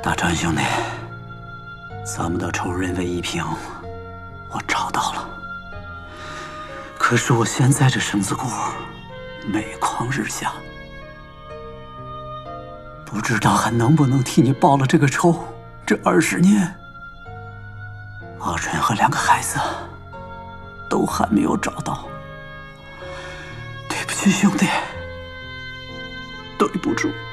大川兄弟，咱们的仇人魏一平，我找到了。可是我现在这身子骨每况日下，不知道还能不能替你报了这个仇。这20年，阿春和2个孩子都还没有找到。对不起，兄弟，对不住。